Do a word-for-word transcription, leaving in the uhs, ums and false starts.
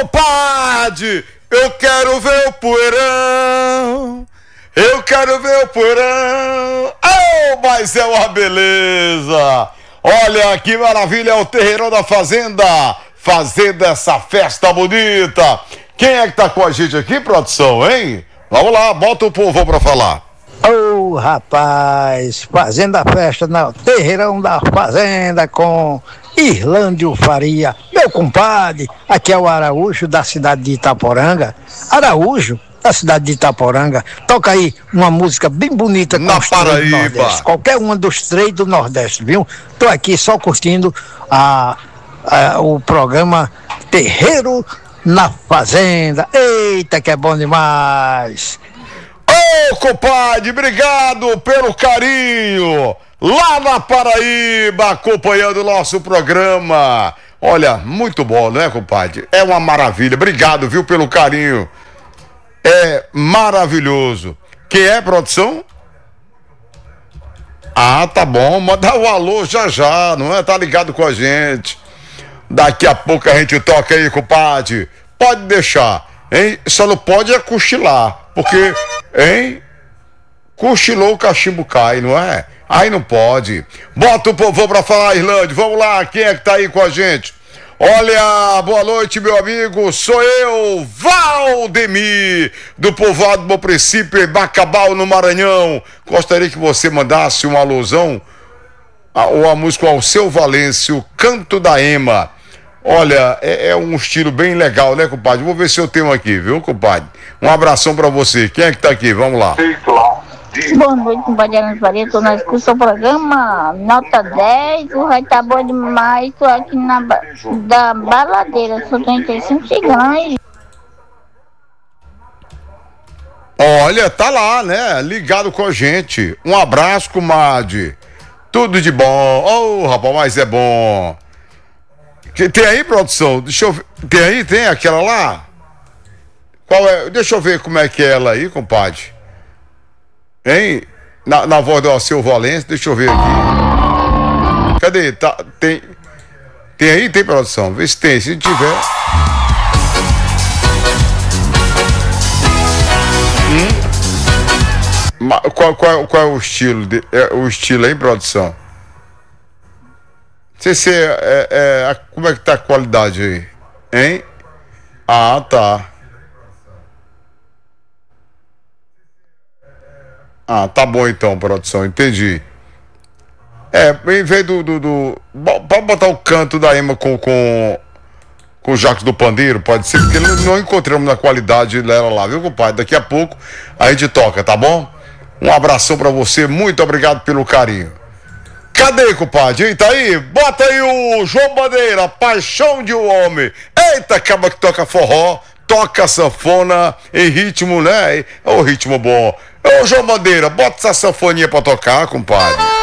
compadre, eu quero ver o poeirão, eu quero ver o poeirão, oh, mas é uma beleza. Olha que maravilha, é o terreirão da Fazenda, fazendo essa festa bonita. Quem é que tá com a gente aqui, produção, hein? Vamos lá, bota o povo pra falar. Ô oh, rapaz, fazendo a festa no terreirão da Fazenda com Irlândio Faria, meu compadre. Aqui é o Araújo da cidade de Itaporanga. Araújo da cidade de Itaporanga. Toca aí uma música bem bonita com na os três do Nordeste. Qualquer uma dos três do Nordeste, viu? Tô aqui só curtindo a, a, o programa Terreiro na Fazenda. Eita, que é bom demais. Ô, compadre, obrigado pelo carinho. Lá na Paraíba, acompanhando o nosso programa. Olha, muito bom, né, compadre? É uma maravilha. Obrigado, viu, pelo carinho. É maravilhoso. Quem é, produção? Ah, tá bom. Manda o alô já já, não é? Tá ligado com a gente. Daqui a pouco a gente toca aí, compadre. Pode deixar, hein? Só não pode é cochilar. Porque, hein? Cochilou, o cachimbo cai, não é? Aí não pode. Bota o povo pra falar, Irlândia. Vamos lá, quem é que tá aí com a gente? Olha, boa noite, meu amigo. Sou eu, Valdemir, do povoado Bom Princípio, em Bacabal, no Maranhão. Gostaria que você mandasse uma alusão ou a música ao Seu Valêncio, Canto da Ema. Olha, é, é um estilo bem legal, né, compadre? Vou ver se eu tenho aqui, viu, compadre? Um abração pra você. Quem é que tá aqui? Vamos lá. Boa noite, compadre Arana Faria. Tô na escuta do programa, nota dez. O vai tá bom demais. Tô aqui na ba- da baladeira, sou trinta e cinco ciganos. Olha, tá lá, né? Ligado com a gente. Um abraço, comadre. Tudo de bom. Ô, oh, rapaz, mas é bom. Tem aí, produção? Deixa eu ver. Tem aí? Tem aquela lá? Qual é? Deixa eu ver como é que é ela aí, compadre. Hein? Na, na voz do Alceu Valença, deixa eu ver aqui. Cadê? Tá, tem. Tem aí? Tem, produção? Vê se tem. Se tiver. Hum? Qual, qual, qual é o estilo? De, é, o estilo aí, produção? Não sei se é, é, é, como é que tá a qualidade aí? Hein? Ah, tá. Ah, tá bom então, produção, entendi. É, em vez do. do, do pode botar o canto da Ema com, com, com o Jacques do Pandeiro, pode ser, porque não encontramos na qualidade dela lá, viu, compadre? Daqui a pouco a gente toca, tá bom? Um abração pra você, muito obrigado pelo carinho. Cadê, compadre? Eita aí, bota aí o João Bandeira, Paixão de um Homem. Eita, acaba que toca forró, toca sanfona em ritmo, né? É o ritmo bom. Ô, João Bandeira, bota essa sanfoninha pra tocar, compadre.